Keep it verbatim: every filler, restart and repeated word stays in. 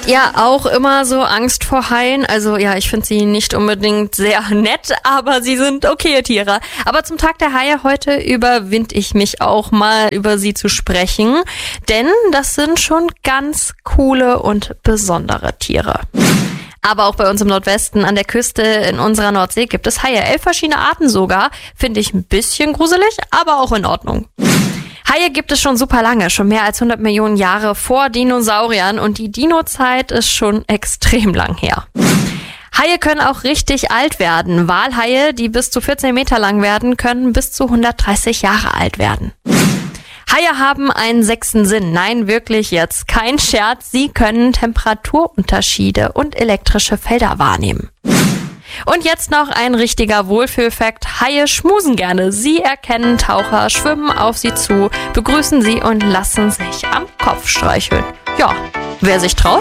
Ja, auch immer so Angst vor Haien. Also ja, ich finde sie nicht unbedingt sehr nett, aber sie sind okay Tiere. Aber zum Tag der Haie heute überwind ich mich auch mal, über sie zu sprechen. Denn das sind schon ganz coole und besondere Tiere. Aber auch bei uns im Nordwesten an der Küste in unserer Nordsee gibt es Haie. Elf verschiedene Arten sogar. Finde ich ein bisschen gruselig, aber auch in Ordnung. Haie gibt es schon super lange, schon mehr als hundert Millionen Jahre vor Dinosauriern und die Dino-Zeit ist schon extrem lang her. Haie können auch richtig alt werden. Walhaie, die bis zu vierzehn Meter lang werden, können bis zu hundertdreißig Jahre alt werden. Haie haben einen sechsten Sinn. Nein, wirklich jetzt kein Scherz. Sie können Temperaturunterschiede und elektrische Felder wahrnehmen. Und jetzt noch ein richtiger Wohlfühlfakt. Haie schmusen gerne. Sie erkennen Taucher, schwimmen auf sie zu, begrüßen sie und lassen sich am Kopf streicheln. Ja, wer sich traut,